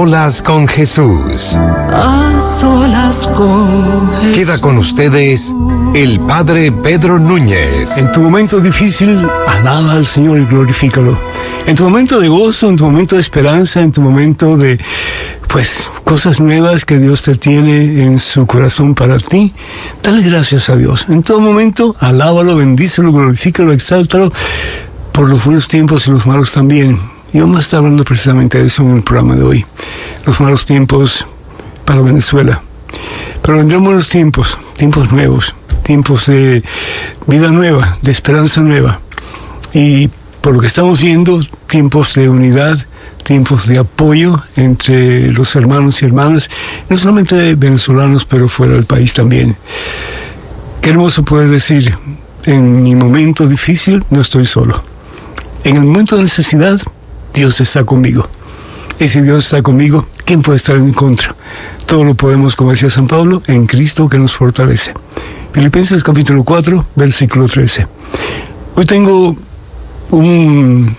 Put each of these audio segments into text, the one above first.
solas con Jesús. A solas con Jesús. Queda con ustedes el Padre Pedro Núñez. En tu momento difícil, alaba al Señor y glorifícalo. En tu momento de gozo, en tu momento de esperanza, en tu momento de, cosas nuevas que Dios te tiene en su corazón para ti, dale gracias a Dios. En todo momento, alábalo, bendícelo, glorifícalo, exáltalo, por los buenos tiempos y los malos también. Y vamos a estar hablando precisamente de eso en el programa de hoy. Los malos tiempos para Venezuela. Pero vendrán buenos tiempos, tiempos nuevos, tiempos de vida nueva, de esperanza nueva. Y por lo que estamos viendo, tiempos de unidad, tiempos de apoyo entre los hermanos y hermanas, no solamente venezolanos, pero fuera del país también. Qué hermoso poder decir, en mi momento difícil no estoy solo. En el momento de necesidad, Dios está conmigo. Y si Dios está conmigo, ¿quién puede estar en mi contra? Todo lo podemos, como decía San Pablo, en Cristo que nos fortalece. Filipenses capítulo 4, versículo 13. Hoy tengo un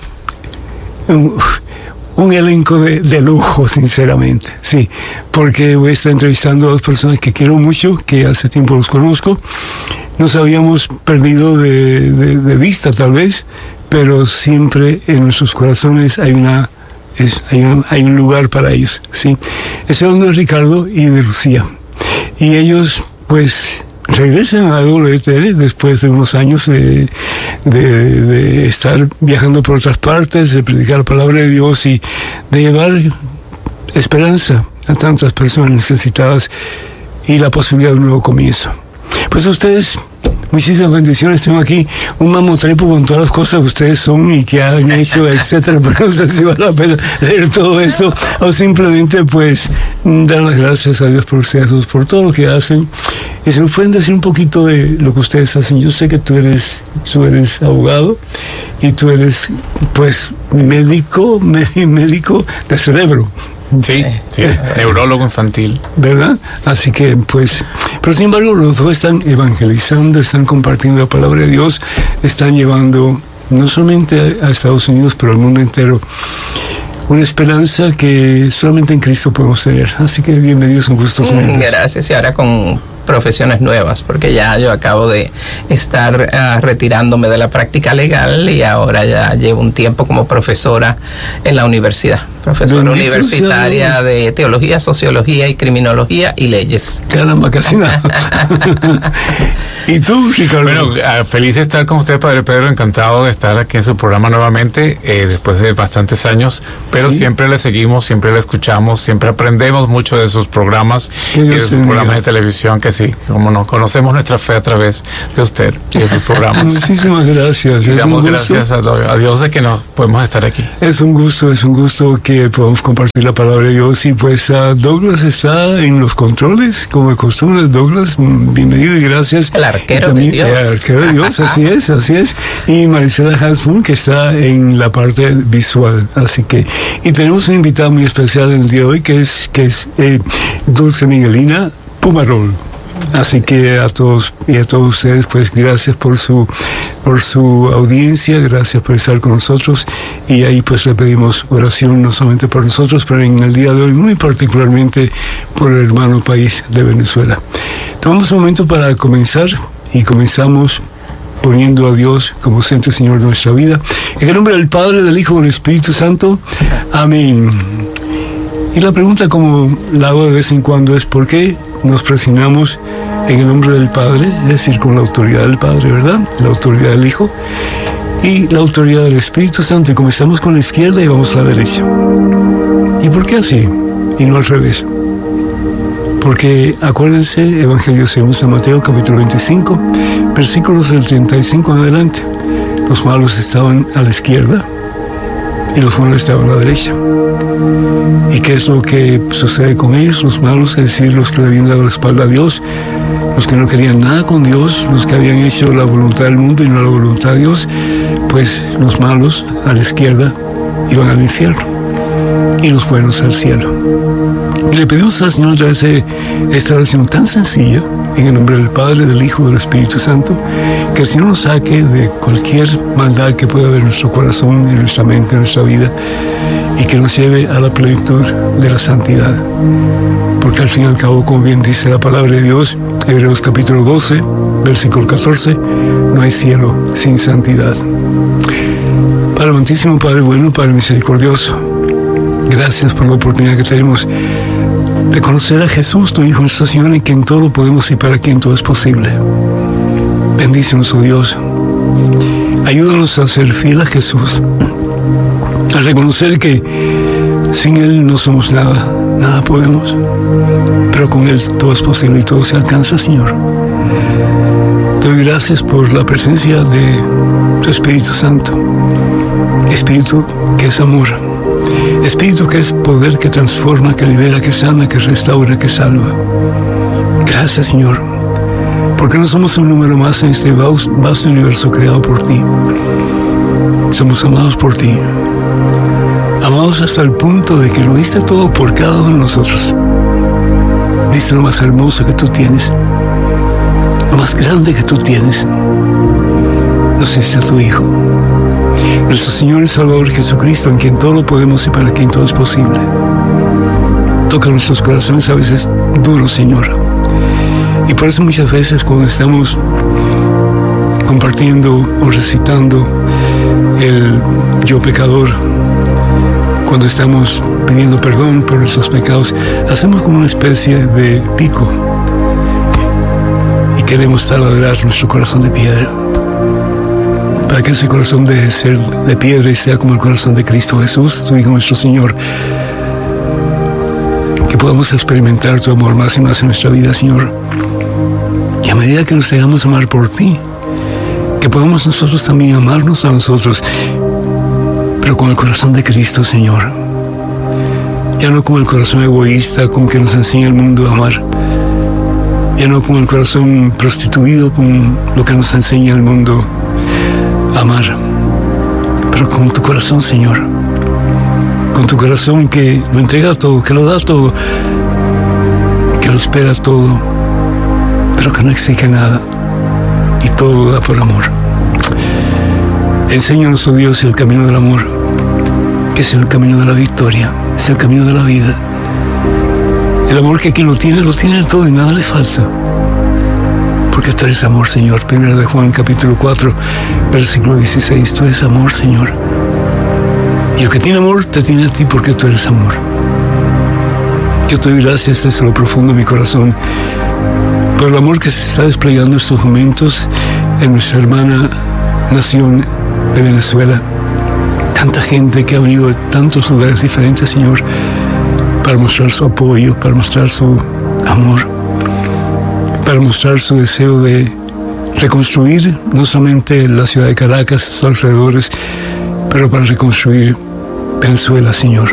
elenco de lujo, sinceramente, sí, porque voy a estar entrevistando a dos personas que quiero mucho, que hace tiempo los conozco. Nos habíamos perdido de vista, tal vez, pero siempre en nuestros corazones hay un lugar para ellos, sí. Estoy hablando de Ricardo y de Lucía, y ellos, regresan a WTN después de unos años de estar viajando por otras partes, de predicar la palabra de Dios y de llevar esperanza a tantas personas necesitadas y la posibilidad de un nuevo comienzo. Pues a ustedes, muchísimas bendiciones. Tengo aquí un mamotrepo con todas las cosas que ustedes son y que han hecho, etcétera, pero no sé si vale la pena leer todo esto o simplemente dar las gracias a Dios por ustedes, por todo lo que hacen. Y se me pueden decir un poquito de lo que ustedes hacen. Yo sé que tú eres abogado y tú eres médico de cerebro. Sí, neurólogo infantil. ¿Verdad? Así que, pero sin embargo, los dos están evangelizando, están compartiendo la palabra de Dios, están llevando no solamente a Estados Unidos, pero al mundo entero, una esperanza que solamente en Cristo podemos tener. Así que bienvenidos, un gusto. Gracias, y ahora con profesiones nuevas, porque ya yo acabo de estar retirándome de la práctica legal y ahora ya llevo un tiempo como profesora en la universidad. Profesora universitaria de teología, sociología y criminología y leyes. Caramba, casi nada. ¿Y tú, Ricardo? Bueno, feliz de estar con usted, Padre Pedro, encantado de estar aquí en su programa nuevamente, después de bastantes años, pero ¿sí? Siempre le seguimos, siempre le escuchamos, siempre aprendemos mucho de sus programas y de sus programas de televisión, que sí, como nos conocemos nuestra fe a través de usted y de sus programas. Muchísimas gracias. Y damos gracias a Dios de que nos podemos estar aquí. Es un gusto que podamos compartir la palabra de Dios. Y Douglas está en los controles, como de costumbre. Douglas, bienvenido y gracias. El arquero de Dios. El arquero de Dios, así es. Y Marisela Hansford, que está en la parte visual. Así que, y tenemos un invitado muy especial el día de hoy, que es Dulce Miguelina Pumarol. Así que a todos y a todos ustedes, gracias por su audiencia, gracias por estar con nosotros, y ahí le pedimos oración no solamente por nosotros, pero en el día de hoy muy particularmente por el hermano país de Venezuela. Tomamos un momento para comenzar y comenzamos poniendo a Dios como centro y Señor de nuestra vida. En el nombre del Padre, del Hijo y del Espíritu Santo. Amén. Y la pregunta, como la hago de vez en cuando, es ¿por qué nos presionamos en el nombre del Padre? Es decir, con la autoridad del Padre, ¿verdad? La autoridad del Hijo y la autoridad del Espíritu Santo. Y comenzamos con la izquierda y vamos a la derecha. ¿Y por qué así? Y no al revés. Porque, acuérdense, Evangelio según San Mateo, capítulo 25, versículos del 35 en adelante. Los malos estaban a la izquierda y los buenos estaban a la derecha. ¿Y qué es lo que sucede con ellos? Los malos, es decir, los que le habían dado la espalda a Dios, los que no querían nada con Dios, los que habían hecho la voluntad del mundo y no la voluntad de Dios, los malos a la izquierda iban al infierno y los buenos al cielo. Y le pedimos al Señor a través de esta oración tan sencilla, en el nombre del Padre, del Hijo y del Espíritu Santo, que el Señor nos saque de cualquier maldad que pueda haber en nuestro corazón, en nuestra mente, en nuestra vida, y que nos lleve a la plenitud de la santidad. Porque al fin y al cabo, como bien dice la palabra de Dios, Hebreos capítulo 12, versículo 14, no hay cielo sin santidad. Padre amantísimo, Padre bueno, Padre misericordioso, gracias por la oportunidad que tenemos de conocer a Jesús, tu Hijo, nuestro Señor, en quien todo lo podemos y para quien todo es posible. Bendícenos, oh Dios. Ayúdanos a ser fiel a Jesús, a reconocer que sin Él no somos nada, nada podemos, pero con Él todo es posible y todo se alcanza, Señor. Te doy gracias por la presencia de tu Espíritu Santo, Espíritu que es amor, Espíritu que es poder, que transforma, que libera, que sana, que restaura, que salva. Gracias, Señor, porque no somos un número más en este vasto universo creado por ti. Somos amados por ti, amados hasta el punto de que lo diste todo por cada uno de nosotros. Diste lo más hermoso que tú tienes, lo más grande que tú tienes. Nos diste a tu Hijo, nuestro Señor y Salvador Jesucristo, en quien todo lo podemos y para quien todo es posible. Toca nuestros corazones a veces duros, Señor. Y por eso muchas veces cuando estamos compartiendo o recitando el yo pecador, cuando estamos pidiendo perdón por nuestros pecados, hacemos como una especie de pico y queremos taladrar nuestro corazón de piedra para que ese corazón deje de ser de piedra y sea como el corazón de Cristo Jesús, tu Hijo, nuestro Señor. Que podamos experimentar tu amor más y más en nuestra vida, Señor. Y a medida que nos dejamos amar por ti, que podamos nosotros también amarnos a nosotros, pero con el corazón de Cristo, Señor. Ya no con el corazón egoísta con que nos enseña el mundo a amar. Ya no con el corazón prostituido con lo que nos enseña el mundo a amar. Pero con tu corazón, Señor. Con tu corazón que lo entrega todo, que lo da todo, que lo espera todo, pero que no exige nada y todo lo da por amor. Enséñanos, oh Dios, el camino del amor, que es el camino de la victoria, es el camino de la vida. El amor que quien lo tiene todo y nada le falta. Porque tú eres amor, Señor. 1 de Juan capítulo 4, versículo 16. Tú eres amor, Señor. Y el que tiene amor te tiene a ti porque tú eres amor. Yo te doy gracias desde lo profundo de mi corazón por el amor que se está desplegando en estos momentos en nuestra hermana nación de Venezuela. Tanta gente que ha venido de tantos lugares diferentes, Señor, para mostrar su apoyo, para mostrar su amor, para mostrar su deseo de reconstruir no solamente la ciudad de Caracas, sus alrededores, pero para reconstruir Venezuela, Señor.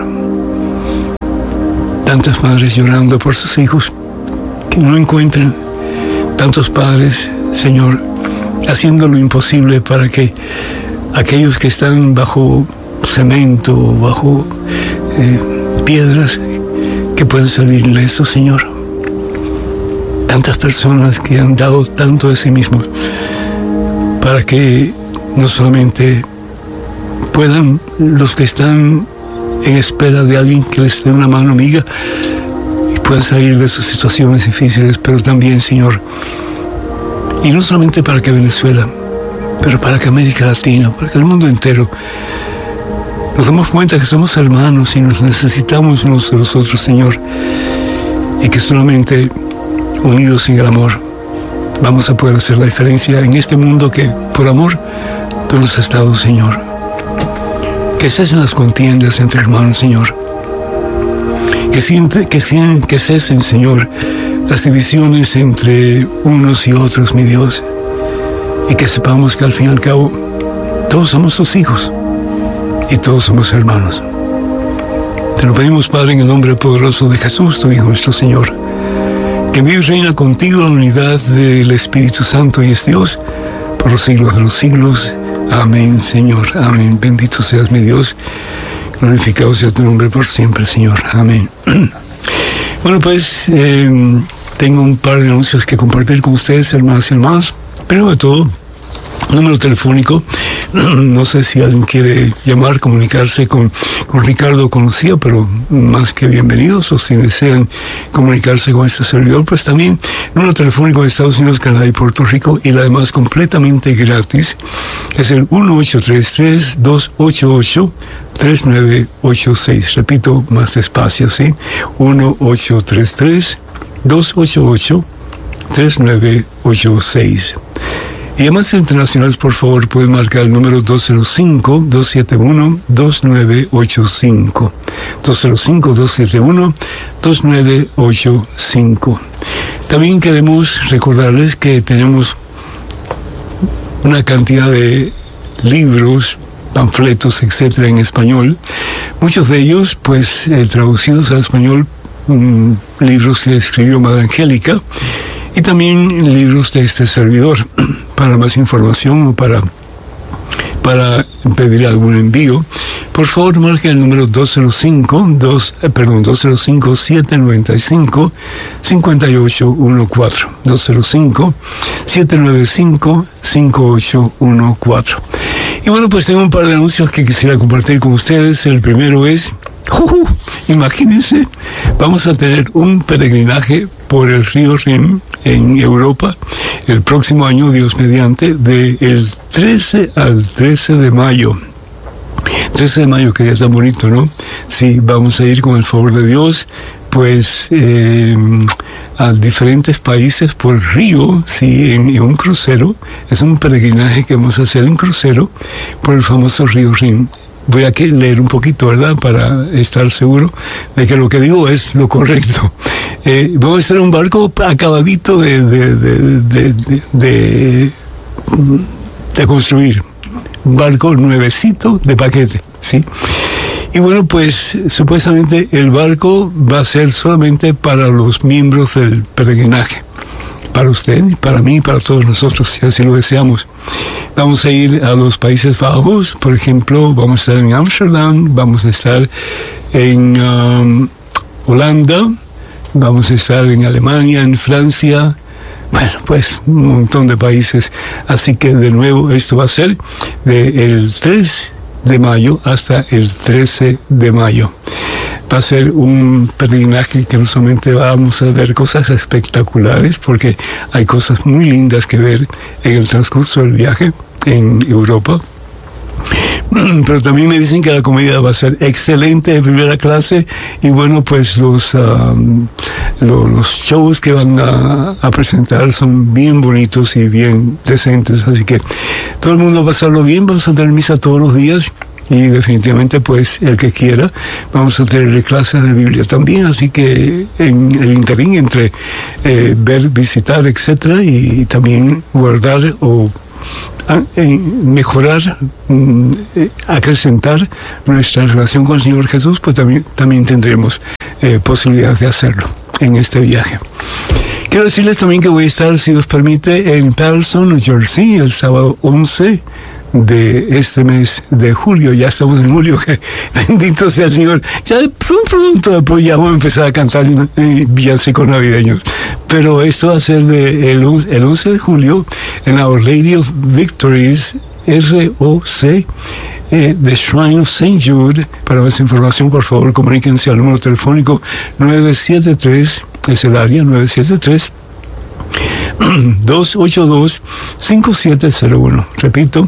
Tantas madres llorando por sus hijos que no encuentran, tantos padres, Señor, haciendo lo imposible para que aquellos que están bajo cemento, bajo piedras, que puedan salir ilesos, Señor. Tantas personas que han dado tanto de sí mismos para que no solamente puedan los que están en espera de alguien que les dé una mano amiga y puedan salir de sus situaciones difíciles, pero también, Señor, y no solamente para que Venezuela, pero para que América Latina, para que el mundo entero nos damos cuenta que somos hermanos y nos necesitamos unos de los otros, Señor, y que solamente unidos en el amor vamos a poder hacer la diferencia en este mundo que por amor tú nos has dado, Señor. Que cesen las contiendas entre hermanos, Señor. Que cesen, Señor, las divisiones entre unos y otros, mi Dios. Y que sepamos que al fin y al cabo todos somos tus hijos y todos somos hermanos. Te lo pedimos, Padre, en el nombre poderoso de Jesús, tu Hijo, nuestro Señor, que vive y reina contigo la unidad del Espíritu Santo y es Dios por los siglos de los siglos. Amén, Señor. Amén. Bendito seas, mi Dios. Glorificado sea tu nombre por siempre, Señor. Amén. Bueno, pues tengo un par de anuncios que compartir con ustedes, hermanas y hermanos. Primero de todo, número telefónico No sé si alguien quiere llamar, comunicarse con Ricardo o con Lucía, pero más que bienvenidos, o si desean comunicarse con este servidor, pues también número telefónico de Estados Unidos, Canadá y Puerto Rico, y además completamente gratis, es el 1-833-288-3986. Repito más despacio, ¿sí? 1-833-288-3986. Y además internacionales, por favor, pueden marcar el número 205-271-2985. 205-271-2985. También queremos recordarles que tenemos una cantidad de libros, panfletos, etcétera, en español. Muchos de ellos, pues, traducidos al español, libros que escribió Madre Angélica, y también libros de este servidor. Para más información o para pedir algún envío, por favor marque el número 205-795-5814. 205-795-5814. Y bueno, pues tengo un par de anuncios que quisiera compartir con ustedes. El primero es, imagínense, vamos a tener un peregrinaje por el río Rin en Europa el próximo año, Dios mediante, del 13 al 13 de mayo. 13 de mayo, que ya está bonito, ¿no? Sí, vamos a ir con el favor de Dios, pues, a diferentes países por río, sí, en un crucero. Es un peregrinaje que vamos a hacer en crucero por el famoso río Rin. Voy a leer un poquito, ¿verdad?, para estar seguro de que lo que digo es lo correcto. Vamos a estar en un barco acabadito de construir. Un barco nuevecito de paquete, ¿sí? Y bueno, pues supuestamente el barco va a ser solamente para los miembros del peregrinaje. Para usted, para mí, para todos nosotros, si así lo deseamos. Vamos a ir a los Países Bajos, por ejemplo, vamos a estar en Ámsterdam, vamos a estar en Holanda, vamos a estar en Alemania, en Francia, bueno, pues un montón de países. Así que de nuevo esto va a ser del 3 de mayo hasta el 13 de mayo. Va a ser un peregrinaje que no solamente vamos a ver cosas espectaculares, porque hay cosas muy lindas que ver en el transcurso del viaje en Europa, pero también me dicen que la comida va a ser excelente, de primera clase, y bueno, pues los shows que van a presentar son bien bonitos y bien decentes, así que todo el mundo va a pasarlo bien. Vamos a tener misa todos los días, y definitivamente, pues, el que quiera, vamos a tener clases de Biblia también, así que en el interín entre ver, visitar, etcétera, y también guardar o mejorar, acrecentar nuestra relación con el Señor Jesús, pues también tendremos posibilidad de hacerlo en este viaje. Quiero decirles también que voy a estar, si Dios permite, en Patterson, New Jersey, el sábado 11 de este mes de julio. Ya estamos en julio, que bendito sea el Señor. Ya pronto después ya vamos a empezar a cantar villancicos navideños. Pero esto va a ser el 11 de julio en Our Lady of Victories, ROC, The Shrine of St. Jude. Para más información, por favor, comuníquense al número telefónico 973, es el área 973-282-5701. Repito,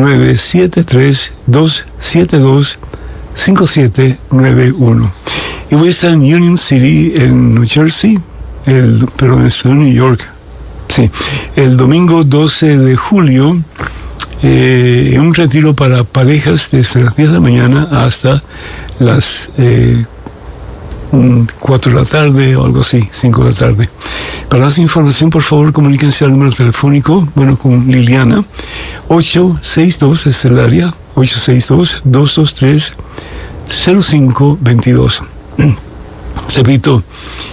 973-272-5791. Y voy a estar en Union City, en New Jersey, pero estoy en New York. Sí, el domingo 12 de julio, en un retiro para parejas desde las 10 de la mañana hasta las 4 de la tarde o algo así, 5 de la tarde. Para más información, por favor, comuníquense al número telefónico, bueno, con Liliana, 862 es el área, 862-223-0522. Repito,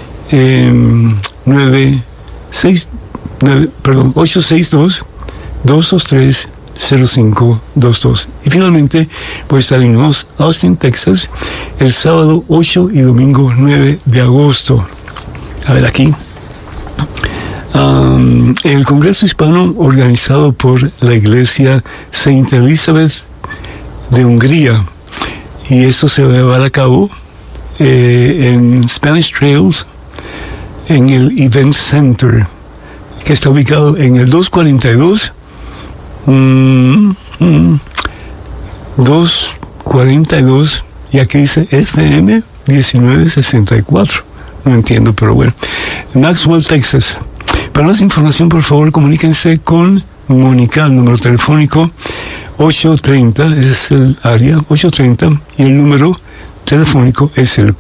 862-223-0522. Y finalmente voy a estar en Austin, Texas, el sábado 8 y domingo 9 de agosto. A ver aquí. el Congreso Hispano organizado por la Iglesia Saint Elizabeth de Hungría, y esto se va a llevar a cabo en Spanish Trails, en el Event Center, que está ubicado en el 242 y aquí dice FM 1964. No entiendo, pero bueno. Maxwell, Texas. Para más información, por favor, comuníquense con Mónica, el número telefónico 830, es el área 830, y el número telefónico es el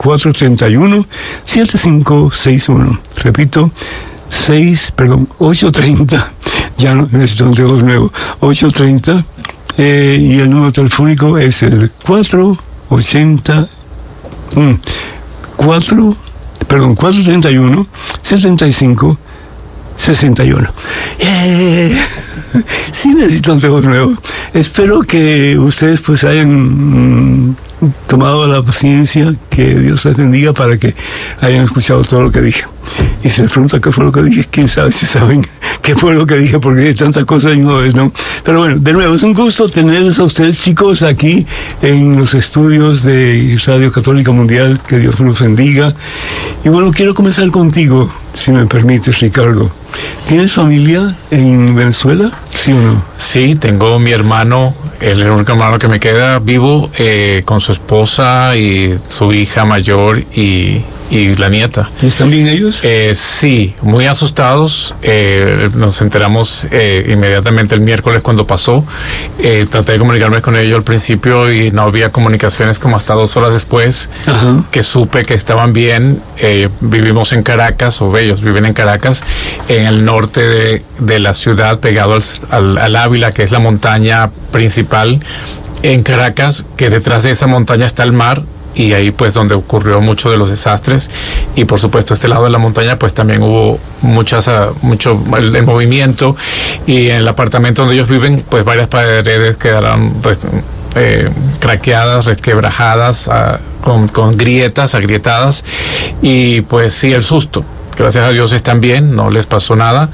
431-7561. Repito, 830, ya no necesito un teléfono nuevo, 830, y el número telefónico es el 431-7561. Sí necesito un teléfono nuevo. Espero que ustedes pues hayan tomado la paciencia, que Dios les bendiga, para que hayan escuchado todo lo que dije. Y si les preguntan qué fue lo que dije, quién sabe si saben qué fue lo que dije, porque hay tantas cosas y no es, ¿no? Pero bueno, de nuevo, es un gusto tenerles a ustedes, chicos, aquí en los estudios de Radio Católica Mundial. Que Dios los bendiga. Y bueno, quiero comenzar contigo, si me permites, Ricardo. ¿Tienes familia en Venezuela? ¿Sí o no? Sí, tengo mi hermano, el único hermano que me queda vivo, con su esposa y su hija mayor y la nieta. ¿Están bien ellos? Sí, muy asustados. Nos enteramos inmediatamente el miércoles cuando pasó. Traté de comunicarme con ellos al principio y no había comunicaciones como hasta 2 horas después. Ajá. Que supe que estaban bien. Vivimos en Caracas, o ellos viven en Caracas, en el norte de la ciudad, pegado al Ávila, que es la montaña principal en Caracas, que detrás de esa montaña está el mar, y ahí pues donde ocurrió mucho de los desastres. Y por supuesto este lado de la montaña pues también hubo mucho el movimiento, y en el apartamento donde ellos viven pues varias paredes quedaron craqueadas, resquebrajadas, con grietas, agrietadas, y pues sí, el susto. Gracias a Dios están bien, no les pasó nada,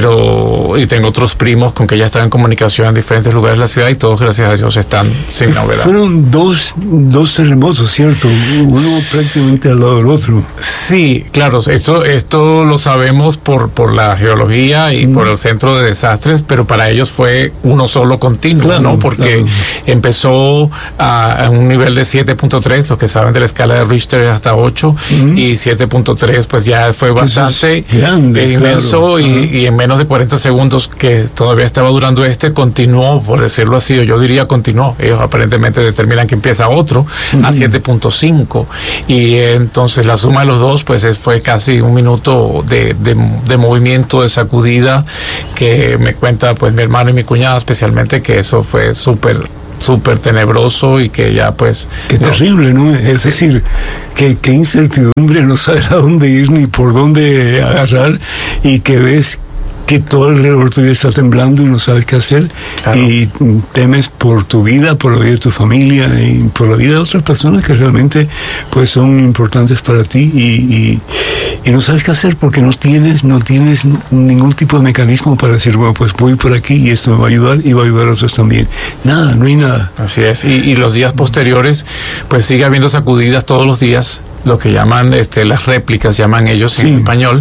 y tengo otros primos con que ya están en comunicación en diferentes lugares de la ciudad, y todos, gracias a Dios, están sin novedad. Fueron dos terremotos, ¿cierto? Uno prácticamente al lado del otro. Sí, claro, esto lo sabemos por la geología y por el centro de desastres, pero para ellos fue uno solo continuo, claro, ¿no? Porque empezó a un nivel de 7.3, los que saben de la escala de Richter hasta 8, y 7.3 pues ya fue bastante grande, inmenso, claro. Y en menos de 40 segundos que todavía estaba durando continuó, por decirlo así, o yo diría continuó. Ellos aparentemente determinan que empieza otro a 7.5, y entonces la suma de los dos pues fue casi un minuto de movimiento, de sacudida, que me cuenta pues mi hermano y mi cuñada especialmente, que eso fue súper tenebroso, y que ya pues... Qué terrible, ¿no? Es decir, qué incertidumbre, no sabes a dónde ir ni por dónde agarrar, y que ves que todo alrededor tuyo está temblando y no sabes qué hacer, claro. Y temes por tu vida, por la vida de tu familia y por la vida de otras personas que realmente pues son importantes para ti, y no sabes qué hacer porque no tienes ningún tipo de mecanismo para decir, bueno, pues voy por aquí y esto me va a ayudar y va a ayudar a otros también. Nada, no hay nada. Así es, y los días posteriores pues sigue habiendo sacudidas todos los días, lo que llaman las réplicas, llaman ellos en español,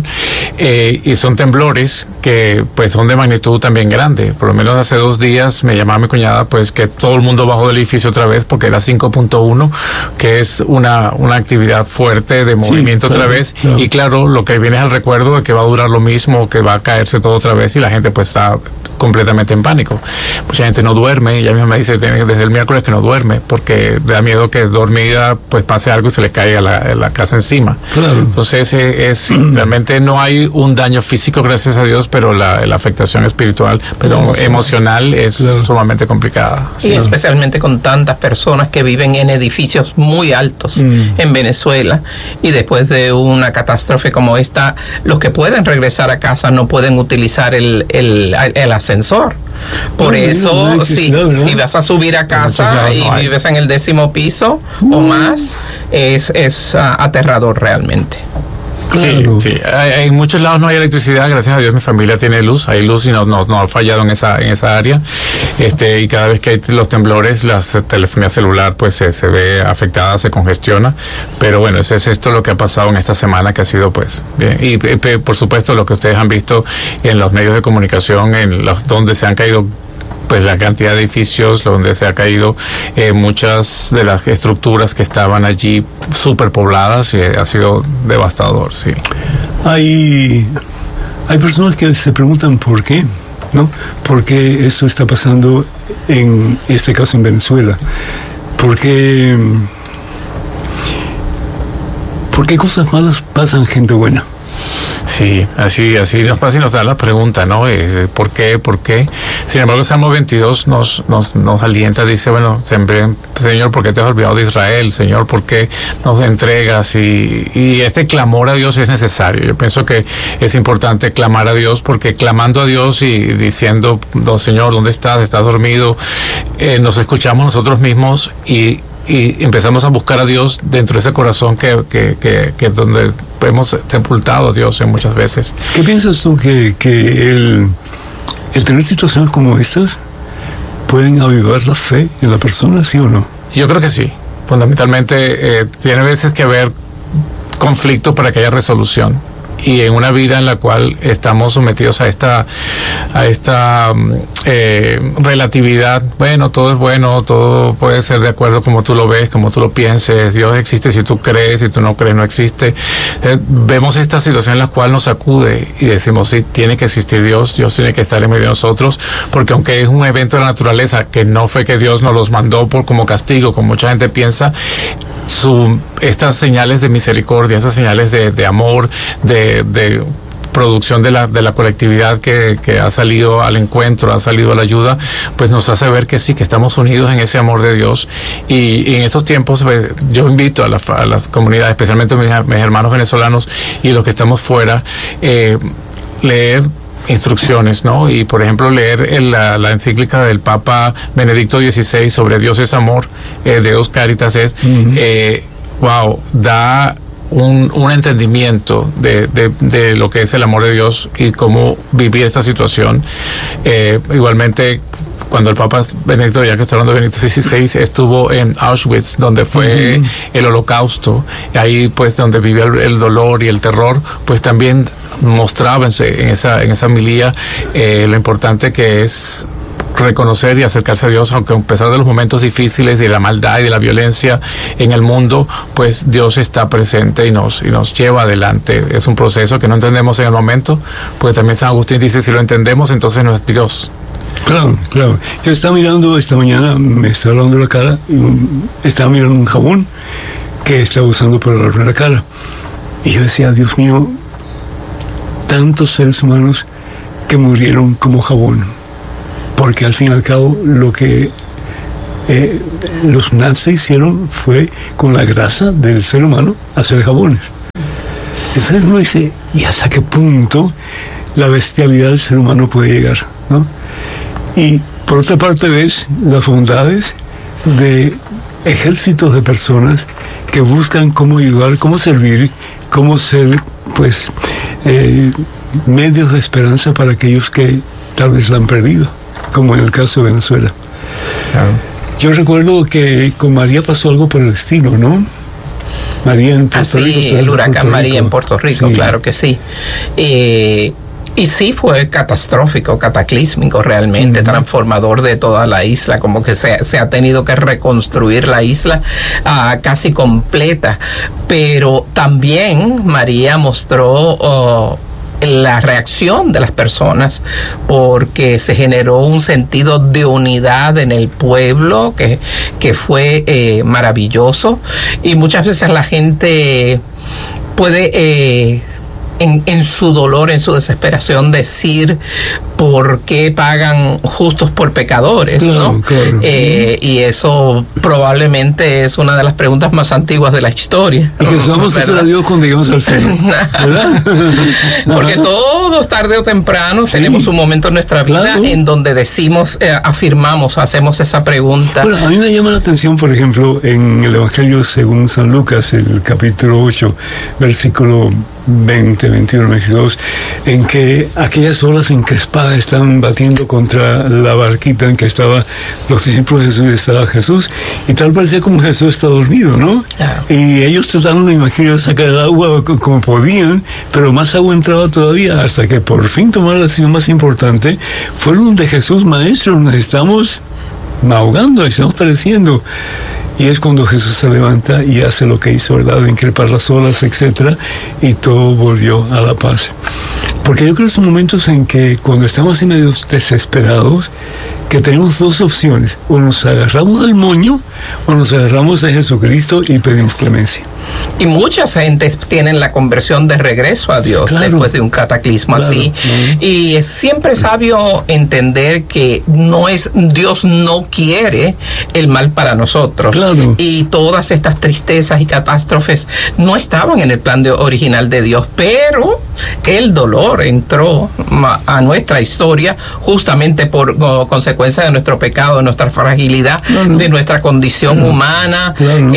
y son temblores que pues son de magnitud también grande. Por lo menos hace 2 días me llamaba mi cuñada pues que todo el mundo bajó del edificio otra vez porque era 5.1, que es una actividad fuerte de movimiento, claro, otra vez, claro. Y claro, lo que viene es el recuerdo de que va a durar lo mismo, que va a caerse todo otra vez, y la gente pues está completamente en pánico. Mucha gente no duerme, y a mí me dice desde el miércoles que no duerme porque da miedo que dormida pues pase algo y se le caiga la casa encima. Claro. Entonces realmente no hay un daño físico, gracias a Dios, pero la afectación espiritual, pero emocional es sumamente complicada. Y especialmente con tantas personas que viven en edificios muy altos en Venezuela, y después de una catástrofe como esta, los que pueden regresar a casa no pueden utilizar el ascensor. Por eso, si vas a subir a casa y vives en el 10º piso o más, es aterrador realmente. Claro. Sí. En muchos lados no hay electricidad, gracias a Dios mi familia tiene luz, hay luz y no ha fallado en esa área. Y cada vez que hay los temblores, la telefonía celular pues se ve afectada, se congestiona. Pero bueno, es esto lo que ha pasado en esta semana, que ha sido pues bien. Y por supuesto lo que ustedes han visto en los medios de comunicación, donde se han caído pues la cantidad de edificios, donde se ha caído muchas de las estructuras que estaban allí superpobladas, y ha sido devastador, sí. Hay personas que se preguntan por qué, ¿no? ¿Por qué esto está pasando en este caso en Venezuela? ¿Por qué cosas malas pasan gente buena? Sí, así nos pasa y nos da la pregunta, ¿no? ¿Por qué? Sin embargo, el Salmo 22 nos alienta, dice, bueno, Señor, ¿por qué te has olvidado de Israel? Señor, ¿por qué nos entregas? Y este clamor a Dios es necesario. Yo pienso que es importante clamar a Dios, porque clamando a Dios y diciendo, Señor, ¿dónde estás? ¿Estás dormido? Nos escuchamos nosotros mismos y empezamos a buscar a Dios dentro de ese corazón que donde hemos sepultado a Dios muchas veces. ¿Qué piensas tú que el tener situaciones como estas pueden avivar la fe en la persona, sí o no? Yo creo que sí. Fundamentalmente tiene veces que haber conflicto para que haya resolución. Y en una vida en la cual estamos sometidos a esta relatividad, bueno, todo puede ser de acuerdo como tú lo ves, como tú lo pienses, Dios existe si tú crees, si tú no crees no existe. Vemos esta situación en la cual nos sacude y decimos, sí, tiene que existir Dios tiene que estar en medio de nosotros, porque aunque es un evento de la naturaleza, que no fue que Dios nos los mandó como castigo, como mucha gente piensa, estas señales de misericordia, estas señales de amor, de producción de la colectividad que ha salido al encuentro, ha salido a la ayuda, pues nos hace ver que sí, que estamos unidos en ese amor de Dios. Y en estos tiempos, pues, yo invito a las comunidades, especialmente a mis hermanos venezolanos y los que estamos fuera, leer instrucciones, ¿no? Y por ejemplo leer la encíclica del Papa Benedicto XVI sobre Dios es amor, Deus Caritas es, da un entendimiento de lo que es el amor de Dios y cómo vivir esta situación. Igualmente, cuando el Papa Benedicto, ya que está hablando de Benedicto XVI, estuvo en Auschwitz, donde fue el Holocausto, ahí pues donde vivió el dolor y el terror, pues también mostraba en esa homilía lo importante que es reconocer y acercarse a Dios, aunque a pesar de los momentos difíciles, de la maldad y de la violencia en el mundo, pues Dios está presente y nos lleva adelante. Es un proceso que no entendemos en el momento, pues también San Agustín dice, si lo entendemos, entonces no es Dios. Claro. Yo estaba mirando esta mañana, me estaba lavando la cara, y estaba mirando un jabón que estaba usando para lavarme la cara. Y yo decía, Dios mío, tantos seres humanos que murieron como jabón. Porque al fin y al cabo lo que los nazis hicieron fue con la grasa del ser humano hacer jabones. Entonces uno dice, ¿y hasta qué punto la bestialidad del ser humano puede llegar, ¿no? Y por otra parte ves las bondades de ejércitos de personas que buscan cómo ayudar, cómo servir, cómo ser, pues, medios de esperanza para aquellos que tal vez la han perdido, como en el caso de Venezuela. Claro. Yo recuerdo que con María pasó algo por el estilo, ¿no? María en Puerto Rico. El huracán María en Puerto Rico, sí. Claro que sí. Y sí fue catastrófico, cataclísmico realmente, transformador de toda la isla, como que se ha tenido que reconstruir la isla casi completa. Pero también María mostró la reacción de las personas, porque se generó un sentido de unidad en el pueblo que fue maravilloso, y muchas veces la gente puede en su dolor, en su desesperación, decir por qué pagan justos por pecadores, ¿no? Claro. Y eso probablemente es una de las preguntas más antiguas de la historia. Y que vamos a hacer a Dios cuando lleguemos al cielo, ¿verdad? Porque todos, tarde o temprano, tenemos un momento en nuestra vida en donde decimos, afirmamos, hacemos esa pregunta. Bueno, a mí me llama la atención, por ejemplo, en el Evangelio según San Lucas, el capítulo 8, versículo 20, 21, 22, en que aquellas olas encrespadas estaban batiendo contra la barquita en que estaban los discípulos de Jesús y estaba Jesús, y tal parecía como Jesús está dormido, ¿no? Claro. Y ellos trataron de imaginar sacar el agua como podían, pero más agua entraba todavía, hasta que por fin tomaron la decisión más importante. Fueron de Jesús, maestro, nos estamos ahogando, estamos pereciendo. Y es cuando Jesús se levanta y hace lo que hizo, ¿verdad? De increpar las olas, etcétera, y todo volvió a la paz. Porque yo creo que son momentos en que cuando estamos así medio desesperados, que tenemos dos opciones: o nos agarramos del moño o nos agarramos de Jesucristo y pedimos clemencia. Y muchas gentes tienen la conversión de regreso a Dios, claro, después de un cataclismo, claro, así. Y es siempre sabio entender que Dios no quiere el mal para nosotros. Claro. Y todas estas tristezas y catástrofes no estaban en el plan original de Dios, pero el dolor entró a nuestra historia justamente por consecuencia de nuestro pecado, de nuestra fragilidad, claro, de nuestra condición humana, claro.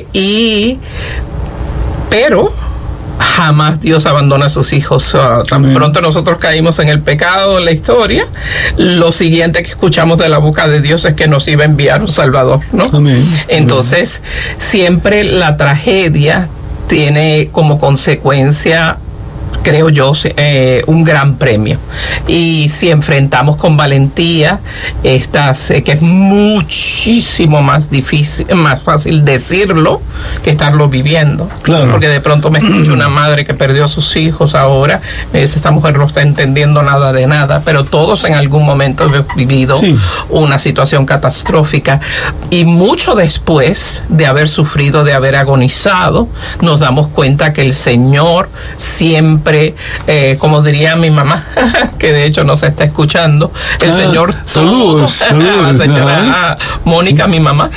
Pero jamás Dios abandona a sus hijos. Tan pronto nosotros caímos en el pecado en la historia, lo siguiente que escuchamos de la boca de Dios es que nos iba a enviar un Salvador, ¿no? Amén. Entonces, siempre la tragedia tiene como consecuencia, creo yo, un gran premio. Y si enfrentamos con valentía que es muchísimo más difícil, más fácil decirlo que estarlo viviendo. Claro. Porque de pronto me escucho una madre que perdió a sus hijos ahora, esta mujer no está entendiendo nada de nada, pero todos en algún momento hemos vivido una situación catastrófica, y mucho después de haber sufrido, de haber agonizado, nos damos cuenta que el Señor siempre, como diría mi mamá, que de hecho no se está escuchando, el Señor, saludos, la señora Mónica, mi mamá,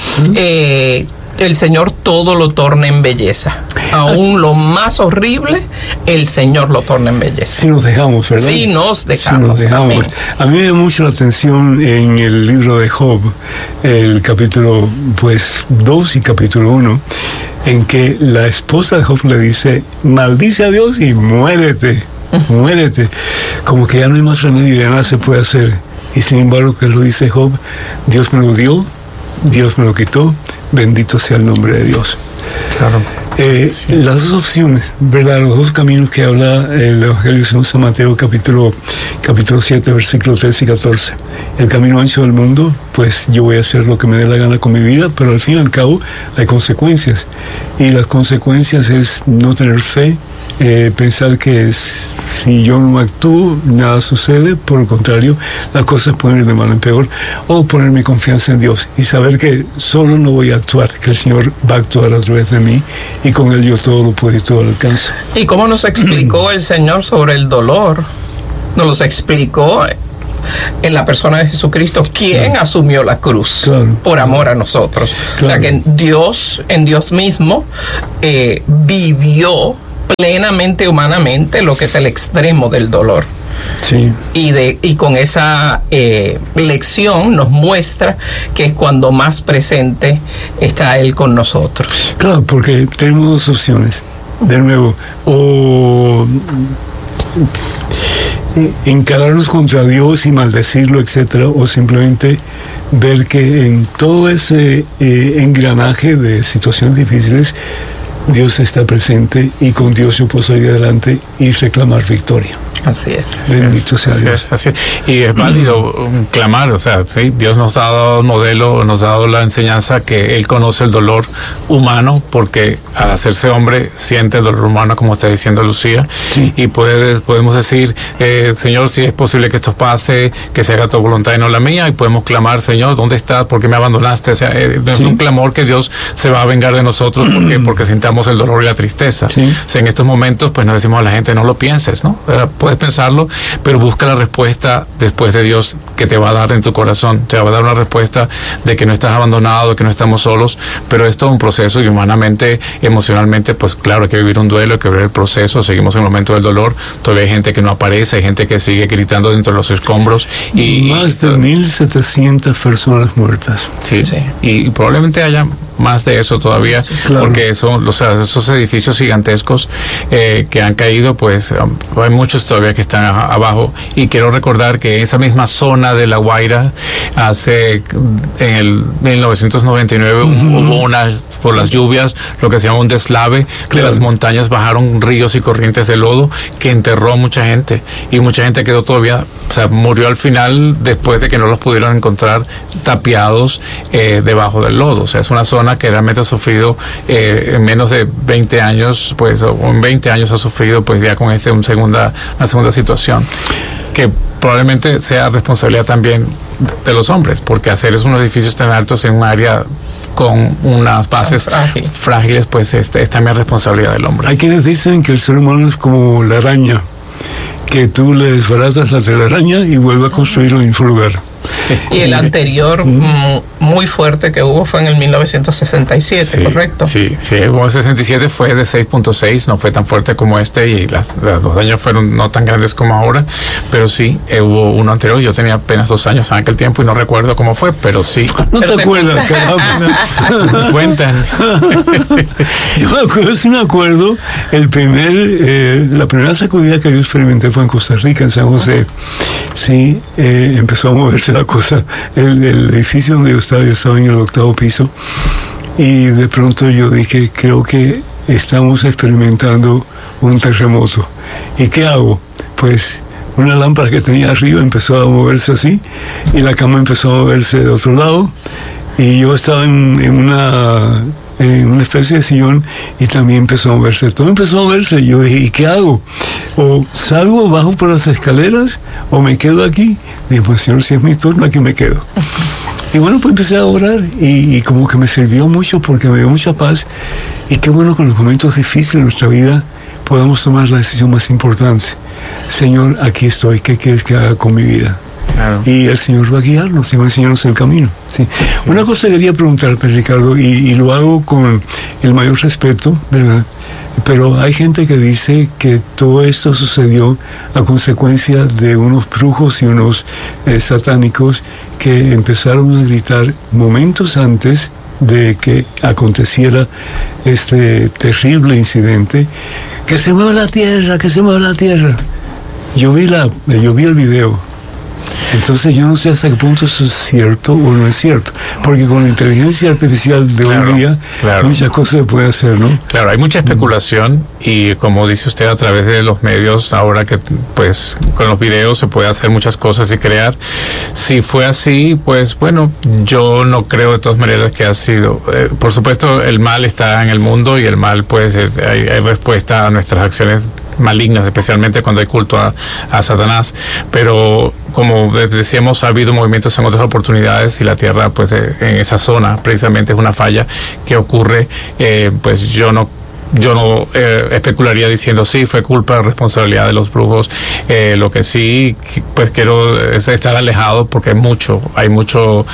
el Señor todo lo torna en belleza. Aún lo más horrible, el Señor lo torna en belleza. Si nos dejamos, ¿verdad? Si nos dejamos. A mí me da mucho la atención en el libro de Job, el capítulo 2 y capítulo 1, en que la esposa de Job le dice: maldice a Dios y muérete, muérete. Como que ya no hay más remedio, ya nada se puede hacer. Y sin embargo, que lo dice Job: Dios me lo dio, Dios me lo quitó, bendito sea el nombre de Dios. Claro. Las dos opciones, ¿verdad? Los dos caminos que habla el Evangelio según San Mateo, capítulo 7, versículos 13 y 14. El camino ancho del mundo, pues yo voy a hacer lo que me dé la gana con mi vida, pero al fin y al cabo hay consecuencias. Y las consecuencias es no tener fe, pensar que si yo no actúo, nada sucede. Por el contrario, las cosas pueden ir de mal en peor. O poner mi confianza en Dios y saber que solo no voy a actuar, que el Señor va a actuar a través de mí, y con Él yo todo lo puedo y todo lo alcanzo. ¿Y cómo nos explicó el Señor sobre el dolor? Nos los explicó en la persona de Jesucristo, quien asumió la cruz por amor a nosotros. O sea que en Dios mismo vivió plenamente humanamente lo que es el extremo del dolor. Sí. Y con esa lección nos muestra que es cuando más presente está Él con nosotros. Claro, porque tenemos dos opciones. De nuevo, o encararnos contra Dios y maldecirlo, etcétera, o simplemente ver que en todo ese engranaje de situaciones difíciles, Dios está presente, y con Dios yo puedo salir adelante y reclamar victoria. Así es. Bendito sea Dios. Así es. Y es válido clamar, o sea, ¿sí? Dios nos ha dado el modelo, nos ha dado la enseñanza que Él conoce el dolor humano, porque al hacerse hombre siente el dolor humano, como está diciendo Lucía, y podemos decir, Señor, si es posible que esto pase, que se haga tu voluntad y no la mía, y podemos clamar: Señor, ¿dónde estás? ¿Por qué me abandonaste? O sea, es un clamor que Dios se va a vengar de nosotros porque sintamos el dolor y la tristeza. O sea, en estos momentos, pues nos decimos a la gente: no lo pienses, ¿no? Puedes pensarlo, pero busca la respuesta después de Dios, que te va a dar en tu corazón. Te va a dar una respuesta de que no estás abandonado, de que no estamos solos, pero es todo un proceso, y humanamente, emocionalmente, pues claro, hay que vivir un duelo, hay que vivir el proceso. Seguimos en el momento del dolor, todavía hay gente que no aparece, hay gente que sigue gritando dentro de los escombros. Más de 1,700 personas muertas. Sí. Y probablemente haya más de eso todavía, claro, porque son, o sea, esos edificios gigantescos que han caído, pues hay muchos todavía que están abajo. Y quiero recordar que esa misma zona de La Guaira, en el 1999 hubo por las lluvias, lo que se llama un deslave, claro, de las montañas, bajaron ríos y corrientes de lodo que enterró a mucha gente, y mucha gente quedó todavía, o sea, murió al final después de que no los pudieron encontrar tapiados debajo del lodo. O sea, es una zona que realmente ha sufrido en menos de 20 años, pues, o en 20 años ha sufrido, pues, ya con una segunda situación, que probablemente sea responsabilidad también de los hombres, porque hacer unos edificios tan altos en un área con unas bases frágiles, pues es también responsabilidad del hombre. Hay quienes dicen que el ser humano es como la araña, que tú le desbaratas la telaraña y vuelve a construirlo en su lugar. Y el anterior muy fuerte que hubo fue en el 1967, sí, ¿correcto? Sí, el 67 fue de 6.6, no fue tan fuerte como este, y los daños fueron no tan grandes como ahora, pero sí, hubo uno anterior. Yo tenía apenas 2 años en aquel tiempo y no recuerdo cómo fue, pero sí. No te acuerdas, caramba. Me cuentan. Yo sí me acuerdo, la primera sacudida que yo experimenté fue en Costa Rica, en San José. Sí, empezó a moverse la cosa. El edificio donde yo estaba en el 8º piso, y de pronto yo dije, creo que estamos experimentando un terremoto. ¿Y qué hago? Pues una lámpara que tenía arriba empezó a moverse así, y la cama empezó a moverse de otro lado, y yo estaba en una especie de sillón, y también empezó a moverse, todo empezó a moverse. Y yo dije, ¿y qué hago? O salgo, bajo por las escaleras, o me quedo aquí. Dije, pues Señor, si es mi turno, aquí me quedo. Y bueno, pues empecé a orar, y como que me sirvió mucho, porque me dio mucha paz. Y qué bueno que en los momentos difíciles de nuestra vida podamos tomar la decisión más importante. Señor, aquí estoy, ¿qué quieres que haga con mi vida? Claro. Y el Señor va a guiarnos y va a enseñarnos el camino. Sí. Sí. Una cosa quería preguntarte, Ricardo, y lo hago con el mayor respeto, ¿verdad? Pero hay gente que dice que todo esto sucedió a consecuencia de unos brujos y unos satánicos que empezaron a gritar momentos antes de que aconteciera este terrible incidente: que se mueva la tierra, que se mueva la tierra. Yo vi el video. Entonces yo no sé hasta qué punto eso es cierto o no es cierto, porque con la inteligencia artificial de hoy día, muchas cosas se pueden hacer, ¿no? Claro, hay mucha especulación, y como dice usted, a través de los medios, ahora que pues con los videos se puede hacer muchas cosas y crear. Si fue así, pues bueno, yo no creo de todas maneras que ha sido. Por supuesto, el mal está en el mundo, y el mal, pues hay respuesta a nuestras acciones malignas, especialmente cuando hay culto a Satanás, pero como decíamos, ha habido movimientos en otras oportunidades, y la tierra, pues en esa zona precisamente es una falla que ocurre. Pues yo no especularía diciendo sí, fue culpa, responsabilidad de los brujos. Lo que sí, pues quiero es estar alejado, porque hay mucho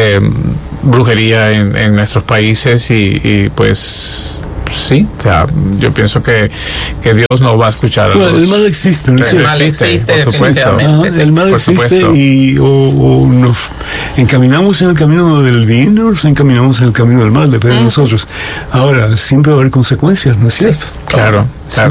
brujería en nuestros países, y pues sí, o sea, yo pienso que Dios no va a escuchar. Bueno, el mal existe, ¿no? El mal existe, por supuesto. El mal existe, y o nos encaminamos en el camino del bien, o nos encaminamos en el camino del mal, depende de nosotros. Ahora, siempre va a haber consecuencias, ¿no es cierto? Claro.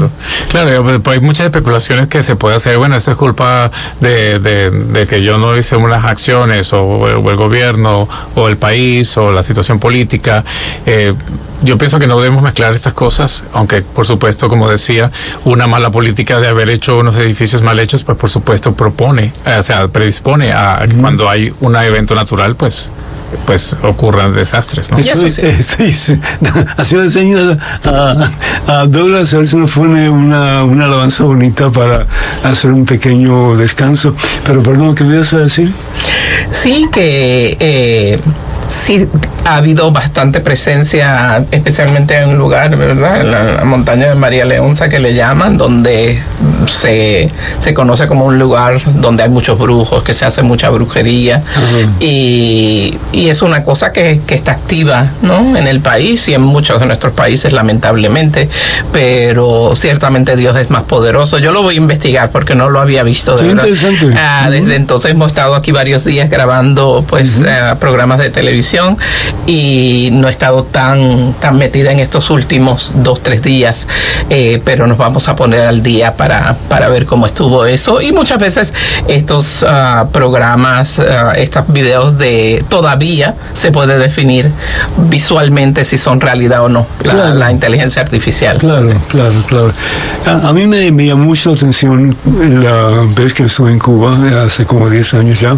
Hay muchas especulaciones que se puede hacer. Bueno, esto es culpa de que yo no hice unas acciones, o el gobierno, o el país, o la situación política. Yo pienso que no debemos mezclar estas cosas, aunque por supuesto, como decía, una mala política de haber hecho unos edificios mal hechos, pues por supuesto predispone a cuando hay un evento natural, pues ocurran desastres, ¿no? Estoy haciendo señas a Douglas, a ver si nos pone una alabanza bonita para hacer un pequeño descanso. Pero perdón, ¿qué me ibas a decir? Sí, que sí ha habido bastante presencia, especialmente en un lugar, ¿verdad?, en la montaña de María Leonza, que le llaman, donde se conoce como un lugar donde hay muchos brujos, que se hace mucha brujería, y es una cosa que está activa, ¿no?, en el país y en muchos de nuestros países, lamentablemente, pero ciertamente Dios es más poderoso. Yo lo voy a investigar porque no lo había visto, de verdad. Interesante. Desde entonces hemos estado aquí varios días grabando programas de televisión, y no he estado tan metida en estos últimos 2-3 días, pero nos vamos a poner al día para ver cómo estuvo eso. Y muchas veces estos programas, estos videos todavía se puede definir visualmente si son realidad o no, la inteligencia artificial. Claro. A mí me llamó mucho la atención la vez que estuve en Cuba, hace como 10 años ya.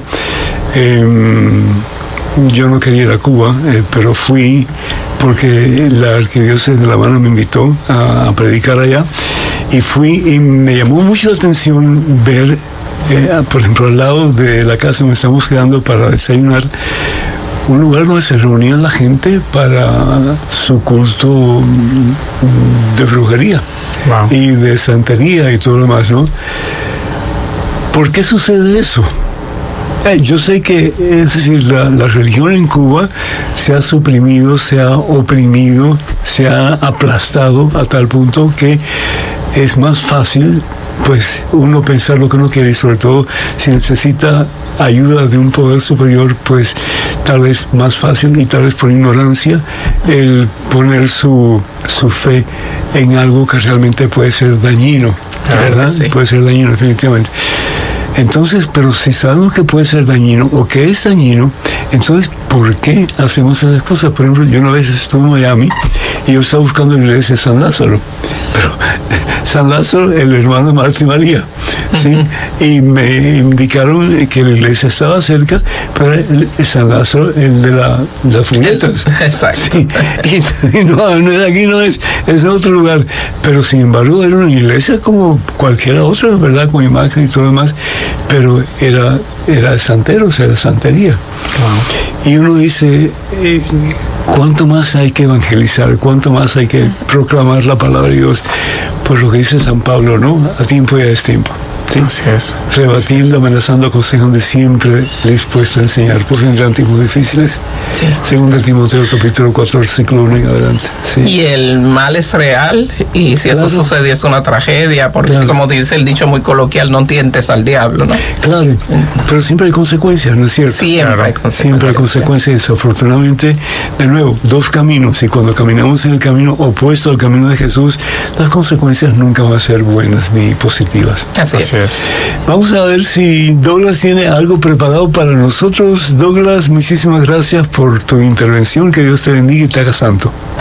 Yo no quería ir a Cuba, pero fui porque la arquidiócesis de La Habana me invitó a predicar allá, y fui, y me llamó mucho la atención ver, por ejemplo, al lado de la casa donde estamos quedando para desayunar, un lugar donde se reunía la gente para su culto de brujería. Wow. Y de santería y todo lo demás, ¿no? ¿Por qué sucede eso? Yo sé que, es decir, la religión en Cuba se ha suprimido, se ha oprimido, se ha aplastado a tal punto que es más fácil, pues, uno pensar lo que uno quiere, y sobre todo si necesita ayuda de un poder superior, pues tal vez más fácil, y tal vez por ignorancia, el poner su fe en algo que realmente puede ser dañino, ¿verdad? Sí. Puede ser dañino, definitivamente. Entonces, pero si sabemos que puede ser dañino o que es dañino, entonces, ¿por qué hacemos esas cosas? Por ejemplo, yo una vez estuve en Miami y yo estaba buscando la iglesia de San Lázaro, pero San Lázaro, el hermano de Marta y María, ¿sí? Y me indicaron que la iglesia estaba cerca, pero San Lázaro, el de las fuguetas. Exacto. Sí. Y no, aquí no es otro lugar. Pero sin embargo, era una iglesia como cualquiera otra, ¿verdad? Con imagen y todo lo demás, pero era de santeros, era santería. Wow. Y uno dice, ¿cuánto más hay que evangelizar? ¿Cuánto más hay que proclamar la palabra de Dios? Pues lo que dice San Pablo, ¿no? A tiempo y a destiempo. ¿Sí? Así es. Rebatiendo, amenazando, aconsejando, siempre dispuesto a enseñar, por vendrán tiempos difíciles. Sí. Según Timoteo capítulo 4, versículo 1 en adelante. Sí. Y el mal es real, y si eso sucede es una tragedia, porque como dice el dicho muy coloquial, no tientes al diablo, ¿no? Claro, pero siempre hay consecuencias, ¿no es cierto? Siempre hay consecuencias. Siempre hay consecuencias, desafortunadamente. De nuevo, dos caminos, y cuando caminamos en el camino opuesto al camino de Jesús, las consecuencias nunca van a ser buenas ni positivas. Así es. Vamos a ver si Douglas tiene algo preparado para nosotros. Douglas, muchísimas gracias por tu intervención. Que Dios te bendiga y te haga santo.